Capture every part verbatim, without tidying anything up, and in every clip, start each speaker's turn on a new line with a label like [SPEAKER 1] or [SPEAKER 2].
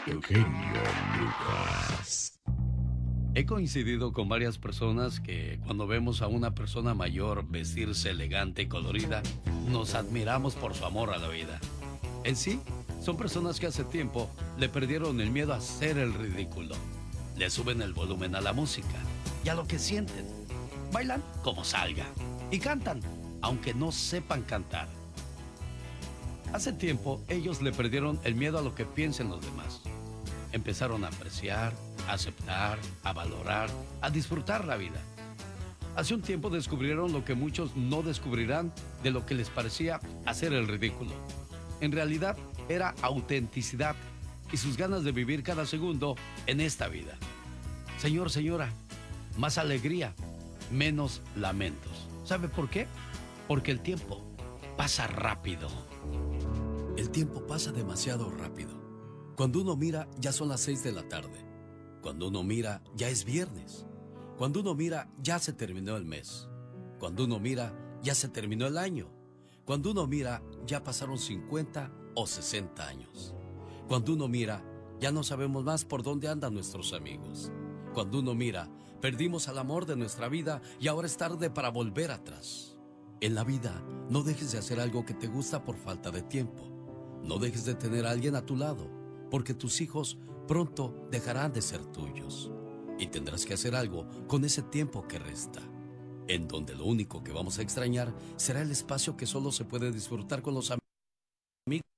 [SPEAKER 1] El genio Lucas.
[SPEAKER 2] He coincidido con varias personas que cuando vemos a una persona mayor vestirse elegante y colorida, nos admiramos por su amor a la vida. En sí, son personas que hace tiempo le perdieron el miedo a hacer el ridículo. Le suben el volumen a la música y a lo que sienten. Bailan como salga y cantan, aunque no sepan cantar. Hace tiempo, ellos le perdieron el miedo a lo que piensen los demás. Empezaron a apreciar, a aceptar, a valorar, a disfrutar la vida. Hace un tiempo descubrieron lo que muchos no descubrirán de lo que les parecía hacer el ridículo. En realidad, era autenticidad y sus ganas de vivir cada segundo en esta vida. Señor, señora, más alegría, menos lamentos. ¿Sabe por qué? Porque el tiempo pasa rápido. El tiempo pasa demasiado rápido. Cuando uno mira, ya son las seis de la tarde. Cuando uno mira, ya es viernes. Cuando uno mira, ya se terminó el mes. Cuando uno mira, ya se terminó el año. Cuando uno mira, ya pasaron cincuenta o sesenta años. Cuando uno mira, ya no sabemos más por dónde andan nuestros amigos. Cuando uno mira, perdimos al amor de nuestra vida y ahora es tarde para volver atrás. En la vida, no dejes de hacer algo que te gusta por falta de tiempo. No dejes de tener a alguien a tu lado, porque tus hijos pronto dejarán de ser tuyos. Y tendrás que hacer algo con ese tiempo que resta, en donde lo único que vamos a extrañar será el espacio que solo se puede disfrutar con los amigos.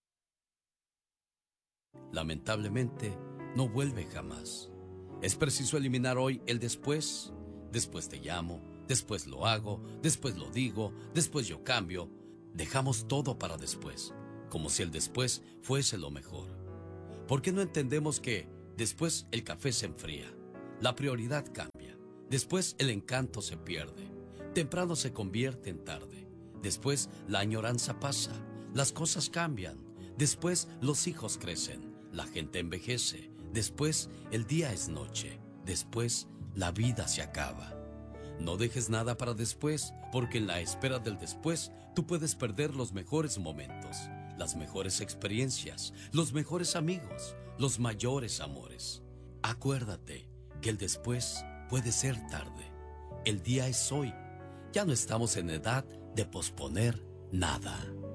[SPEAKER 2] Lamentablemente, no vuelve jamás. Es preciso eliminar hoy el después. Después te llamo, después lo hago, después lo digo, después yo cambio. Dejamos todo para después, como si el después fuese lo mejor. ¿Por qué no entendemos que después el café se enfría? La prioridad cambia. Después el encanto se pierde. Temprano se convierte en tarde. Después la añoranza pasa. Las cosas cambian. Después los hijos crecen. La gente envejece. Después el día es noche. Después la vida se acaba. No dejes nada para después, porque en la espera del después tú puedes perder los mejores momentos, las mejores experiencias, los mejores amigos, los mayores amores. Acuérdate que el después puede ser tarde. El día es hoy. Ya no estamos en edad de posponer nada.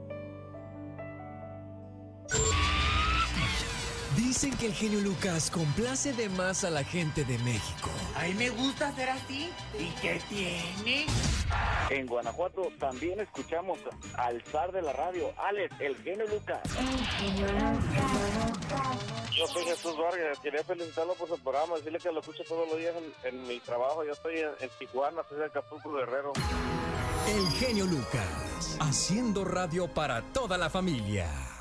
[SPEAKER 3] Dicen que el genio Lucas complace de más a la gente de México.
[SPEAKER 4] A mí me gusta ser así. ¿Y qué tiene?
[SPEAKER 5] En Guanajuato también escuchamos al zar de la radio, Alex, el genio Lucas.
[SPEAKER 6] El genio Lucas.
[SPEAKER 5] Yo soy Jesús Vargas, quería felicitarlo por su programa, decirle que lo escucho todos los días en, en mi trabajo. Yo estoy en, en Tijuana, soy de Acapulco, Guerrero.
[SPEAKER 3] El genio Lucas, haciendo radio para toda la familia.